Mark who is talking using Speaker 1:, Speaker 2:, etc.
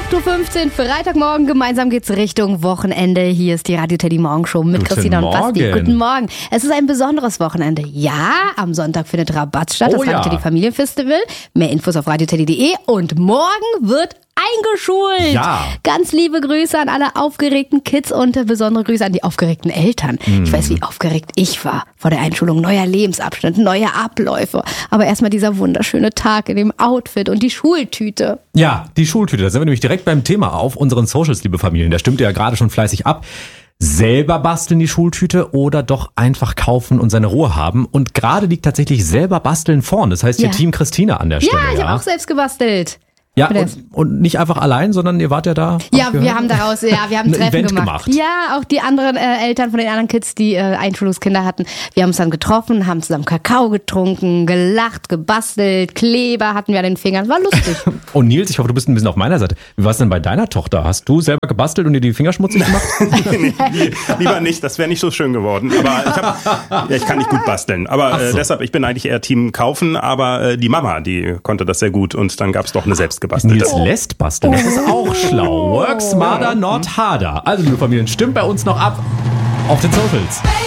Speaker 1: 8.15 Uhr, Freitagmorgen, gemeinsam geht's Richtung Wochenende. Hier ist die Radio Teddy Morgenshow mit
Speaker 2: Guten
Speaker 1: Christina und Basti.
Speaker 2: Morgen.
Speaker 1: Guten Morgen. Es ist ein besonderes Wochenende. Ja, am Sonntag findet Rabatt statt, das Radio Teddy Familienfestival. Mehr Infos auf radioteddy.de und morgen wird eingeschult.
Speaker 2: Ja.
Speaker 1: Ganz liebe Grüße an alle aufgeregten Kids und besondere Grüße an die aufgeregten Eltern. Ich weiß, wie aufgeregt ich war vor der Einschulung. Neuer Lebensabschnitt, neue Abläufe. Aber erstmal dieser wunderschöne Tag in dem Outfit und die Schultüte.
Speaker 2: Ja, die Schultüte. Da sind wir nämlich direkt beim Thema auf unseren Socials, liebe Familien. Da stimmt ihr ja gerade schon fleißig ab. Selber basteln die Schultüte oder doch einfach kaufen und seine Ruhe haben. Und gerade liegt tatsächlich selber basteln vorn. Das heißt hier Team Christina an der Stelle.
Speaker 1: Ja, ich habe auch selbst gebastelt.
Speaker 2: Ja, und nicht einfach allein, sondern ihr wart ja da.
Speaker 1: Ja, wir haben daraus, wir haben ein Treffen
Speaker 2: Event
Speaker 1: gemacht. Ja, auch die anderen Eltern von den anderen Kids, die Einschulungskinder hatten. Wir haben uns dann getroffen, haben zusammen Kakao getrunken, gelacht, gebastelt, Kleber hatten wir an den Fingern. War lustig.
Speaker 2: Und Nils, ich hoffe, du bist ein bisschen auf meiner Seite. Wie war es denn bei deiner Tochter? Hast du selber gebastelt und dir die Finger schmutzig gemacht?
Speaker 3: Nee, lieber nicht, das wäre nicht so schön geworden. Aber ich kann nicht gut basteln. Aber deshalb, ich bin eigentlich eher Team kaufen, aber die Mama, die konnte das sehr gut und dann gab es doch eine selbstgebastelte.
Speaker 2: Nils lässt basteln, das ist auch schlau. Work smarter, not harder. Also, liebe Familien, stimmt bei uns noch ab auf den Socials.